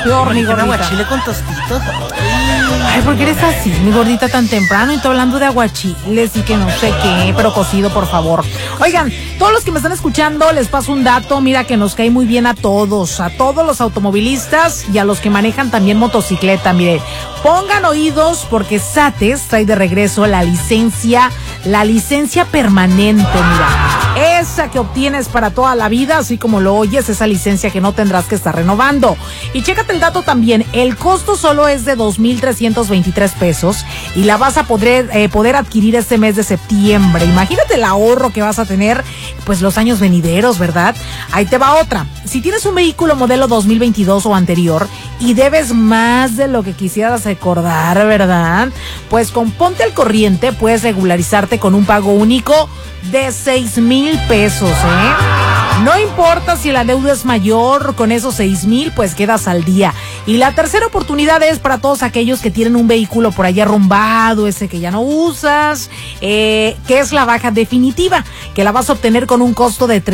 peor, mi gordita. Aguachile con tostitos. Ay, ¿por qué eres así, mi gordita, tan temprano? Y tú hablando de aguachiles y que no sé qué, pero cocido, por favor. Oigan, todos los que me están escuchando, les paso un dato, mira, que nos cae muy bien a todos los automovilistas y a los que manejan también motocicleta. Mire, pongan oídos porque SATES trae de regreso la licencia permanente, mira. Esa que obtienes para toda la vida, así como lo oyes, esa licencia que no tendrás que estar renovando. Y chécate el dato también, el costo solo es de 2,323 pesos y la vas a poder adquirir este mes de septiembre. Imagínate el ahorro que vas a tener, pues los años venideros, ¿verdad? Ahí te va otra. Si tienes un vehículo modelo 2022 o anterior y debes más de lo que quisieras recordar, ¿verdad? Pues con Ponte al Corriente puedes regularizarte con un pago único de 6,000 pesos, No importa si la deuda es mayor, con esos 6,000 pues quedas al día. Y la tercera oportunidad es para todos aquellos que tienen un vehículo por allá arrumbado, ese que ya no usas, que es la baja definitiva, que la vas a obtener con un costo de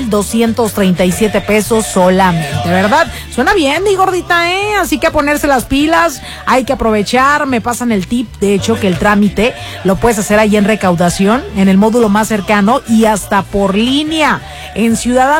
3,237 pesos solamente, ¿verdad? Suena bien, mi gordita, Así que a ponerse las pilas, hay que aprovechar. Me pasan el tip, de hecho, que el trámite lo puedes hacer ahí en recaudación, en el módulo más cercano y hasta por línea, en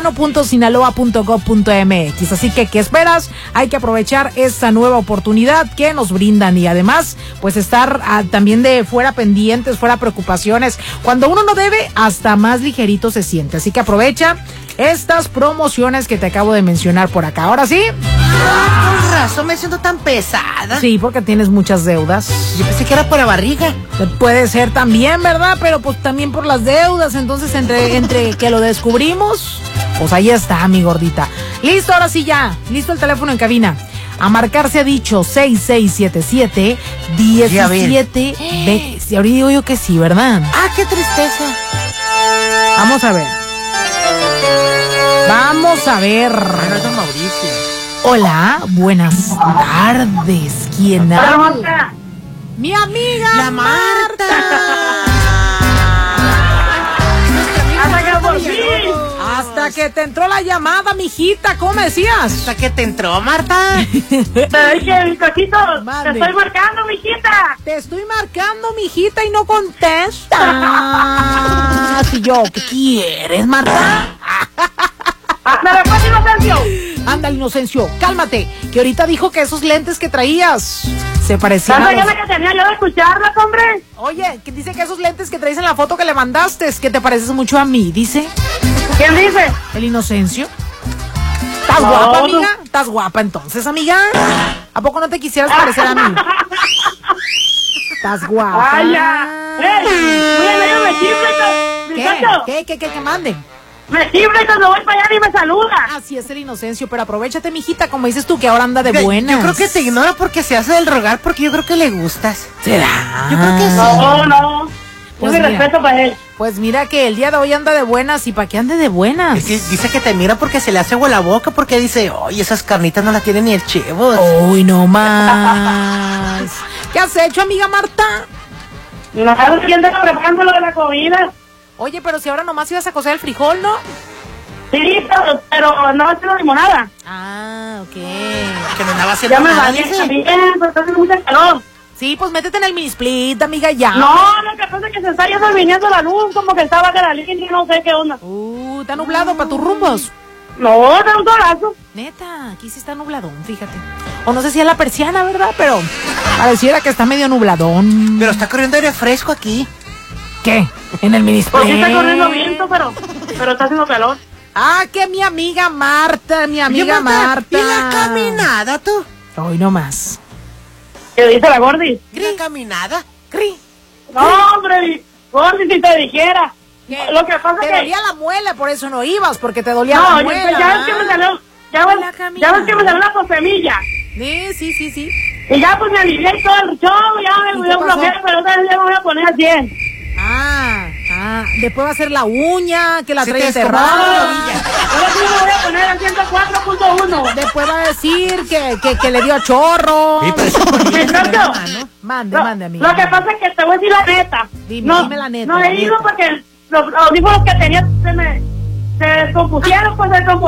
ciudadano.sinaloa.gov.mx. Así que, ¿qué esperas? Hay que aprovechar esta nueva oportunidad que nos brindan y además, pues estar también de fuera pendientes, fuera preocupaciones. Cuando uno no debe, hasta más ligerito se siente. Así que aprovecha estas promociones que te acabo de mencionar por acá. Ahora sí. Con razón me siento tan pesada. Sí, porque tienes muchas deudas. Yo pensé que era por la barriga. Puede ser también, ¿verdad? Pero pues también por las deudas. Entonces, entre que lo descubrimos, pues ahí está, mi gordita. Listo, ahora sí ya. Listo el teléfono en cabina. A marcar se ha dicho 6677-17. Y ahorita digo yo que sí, ¿verdad? Ah, qué tristeza. Vamos a ver. Vamos a ver. Bueno, es don Mauricio. Hola, buenas tardes. ¿Quién habla? Mi amiga la Marta. Hasta que te entró la llamada, mijita. ¿Cómo me decías? Hasta que te entró, Marta. Te dije, mis cochitos, te estoy marcando, mijita. Te estoy marcando, mijita, y no contestas. Y yo, ¿qué quieres, Marta? Ándale, pues, Inocencio. Ándale, Inocencio, cálmate, que ahorita dijo que esos lentes que traías se parecían ¿Tanta gana que tenía yo de escucharlas, hombre? Oye, que dice que esos lentes que traes en la foto que le mandaste, es que te pareces mucho a mí, dice. ¿Quién dice? El Inocencio. ¿Estás guapa, amiga? ¿Estás guapa entonces, amiga? ¿A poco no te quisieras parecer a mí? ¿Estás guapa? ¡Ay, ya! ¡Mira, me chifle! ¿Qué mande? Me chifle cuando voy para allá y me saluda. Así es el Inocencio, pero aprovechate, mijita, como dices tú, que ahora anda de buenas. Yo creo que te ignora porque se hace del rogar, porque yo creo que le gustas. ¿Será? Yo creo que sí. No. Pues yo me mira, respeto para él. Pues mira que el día de hoy anda de buenas, ¿y para qué ande de buenas? Es que dice que te mira porque se le hace agua la boca, porque dice, oye, esas carnitas no las tiene ni el Chevos. Uy, no más. ¿Qué has hecho, amiga Marta? No, ¿quién está preparando lo de la comida? Oye, pero si ahora nomás ibas a cocer el frijol, ¿no? Sí, pero no va a hacer limonada. Ah, ok. Que no andaba haciendo Ya me nada, va dice. bien, pero está haciendo mucha calor. Sí, pues métete en el mini split, amiga, ya. No, lo que pasa es que se está yendo viniendo la luz, como que estaba de la línea y no sé qué onda. Está nublado para tus rumbos. No, está un solazo. Neta, aquí sí está nubladón, fíjate. O no sé si es la persiana, ¿verdad? Pero pareciera que está medio nubladón. Pero está corriendo aire fresco aquí. ¿Qué? ¿En el mini split? Porque está corriendo viento, pero está haciendo calor. Ah, que mi amiga Marta, Oye, Marta, ¿y la caminada, tú? Hoy no más. ¿Qué dice la Gordi? ¿Y la caminada? No, hombre, Gordi, si te dijera. ¿Qué? Lo que pasa Te es que... dolía la muela, por eso no ibas, porque te dolía No, la muela. ya ves que me salió... Ya ves que me salió la posemilla. Sí. Y ya pues me alivié y todo el show, ya me ¿Y voy qué a pasó? bloquear, pero otra vez ya me voy a poner al 100. Después va a ser la uña, que la Se trae te enterrada. Ahora sí me voy a poner al 104.1. Después va a decir que le dio a chorro. Sí, pero eso por mí, Exacto. Mande, amiga. Lo que pasa es que te voy a decir la neta. Dime la neta, No la he ido neta. porque los audífonos que tenía se descompusieron, pues se descompusieron.